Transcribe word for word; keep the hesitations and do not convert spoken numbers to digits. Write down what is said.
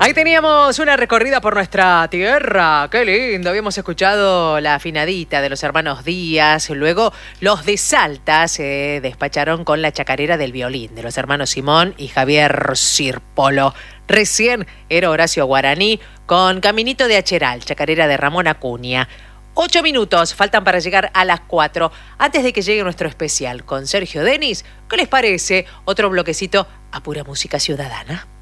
Ahí teníamos una recorrida por nuestra tierra, qué lindo. Habíamos escuchado la afinadita de los hermanos Díaz, luego los de Salta se despacharon con la chacarera del violín de los hermanos Simón y Javier Sirpolo. Recién era Horacio Guaraní con Caminito de Acheral, chacarera de Ramón Acuña. Ocho minutos faltan para llegar a las cuatro. Antes de que llegue nuestro especial con Sergio Denis, ¿qué les parece? Otro bloquecito a pura música ciudadana.